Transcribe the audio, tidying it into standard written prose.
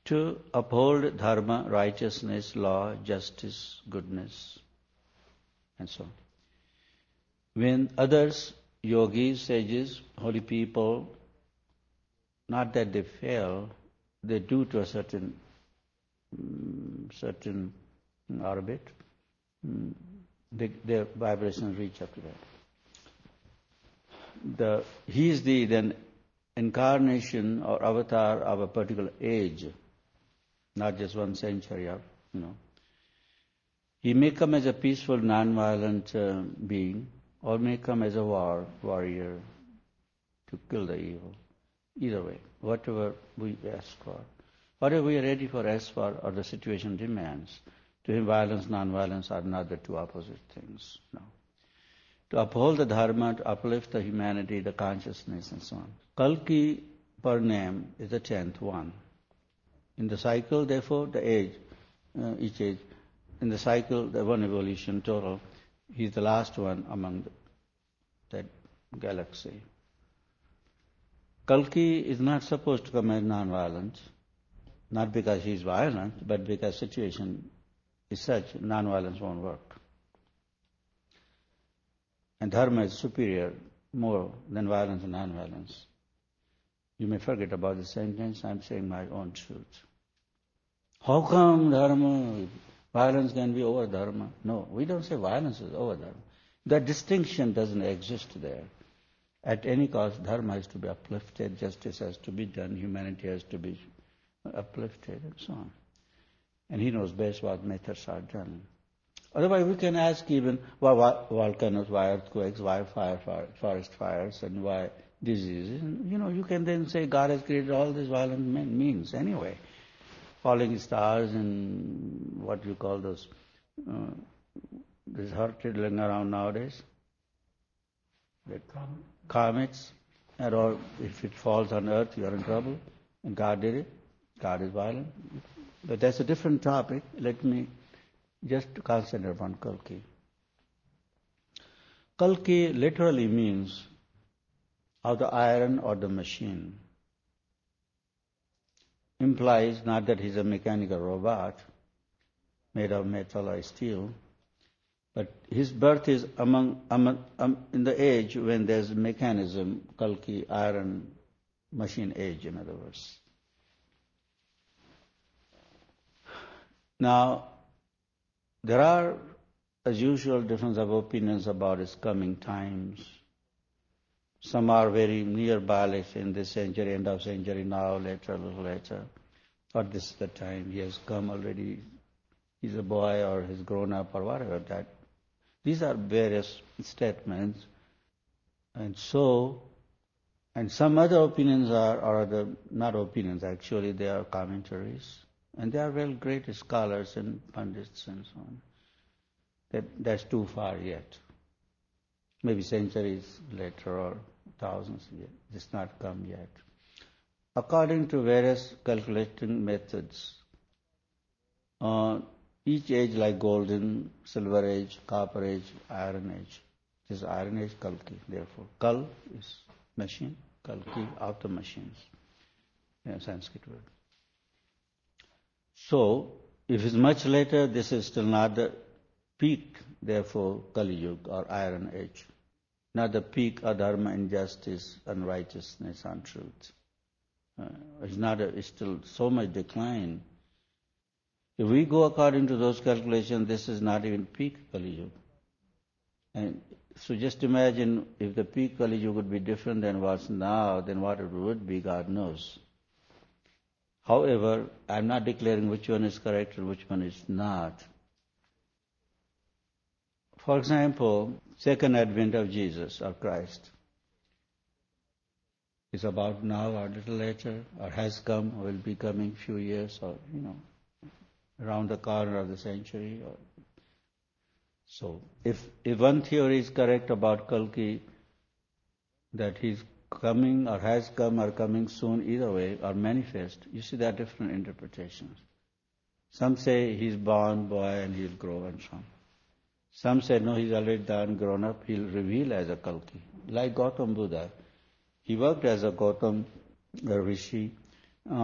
to uphold dharma, righteousness, law, justice, goodness, and so on. When others, yogis, sages, holy people, not that they fail, they do to a certain orbit, their vibrations reach up to that. He is the then incarnation or avatar of a particular age, not just 1 century or, He may come as a peaceful, non-violent being, or may come as a warrior to kill the evil. Either way, whatever we ask for, whatever we are ready for, ask for, or the situation demands, to him violence, non-violence are not the two opposite things. No. To uphold the dharma, to uplift the humanity, the consciousness, and so on. Kalki per name is the 10th one. In the cycle, therefore, the age, each age, in the cycle, the one evolution total, he is the last one among that galaxy. Kalki is not supposed to come as non-violent, not because he is violent, but because situation is such, non-violence won't work. And dharma is superior more than violence and non-violence. You may forget about the sentence, I'm saying my own truth. How come dharma, violence can be over dharma? No, we don't say violence is over dharma. That distinction doesn't exist there. At any cost, dharma has to be uplifted, justice has to be done, humanity has to be uplifted, and so on. And he knows best what methods are done. Otherwise, we can ask even why volcanoes, why earthquakes, why forest fires, and why diseases. You can then say God has created all these violent means anyway. Falling stars and what you call those, this hurtling around nowadays. Comets, or if it falls on earth, you are in trouble. And God did it. God is violent. But that's a different topic. Let me just concentrate upon Kalki. Kalki literally means of the iron or the machine. Implies not that he's a mechanical robot made of metal or steel, but his birth is in the age when there's mechanism, Kalki, iron, machine age, in other words. Now, there are, as usual, difference of opinions about his coming times. Some are very nearby, like in this century, end of century, now, later, a little later. Or this is the time, he has come already, he's a boy or he's grown up or whatever that. These are various statements. And some other opinions are not opinions actually, they are commentaries. And they are well great scholars and pundits and so on. That's too far yet. Maybe centuries later or thousands yet. It's not come yet. According to various calculating methods, each age like golden, silver age, copper age, iron age. This is iron age, Kalki, therefore. Kal is machine, Kalki of the machines. Sanskrit word. So, if it's much later, this is still not the peak, therefore, Kali Yuga or Iron Age. Not the peak of dharma, injustice, unrighteousness, untruth. It's still so much decline. If we go according to those calculations, this is not even peak Kali Yuga. And so just imagine if the peak Kali Yuga would be different than what's now, then what it would be, God knows. However, I'm not declaring which one is correct and which one is not. For example, second advent of Jesus or Christ is about now or a little later, or has come, or will be coming few years, or around the corner of the century. So, if one theory is correct about Kalki, that he's coming or has come or coming soon, either way, or manifest, you see there are different interpretations. Some say he's born boy and he'll grow and so on. Some say no, he's already done, grown up, he'll reveal as a Kalki. Like Gautam Buddha. He worked as a Gautam, a rishi,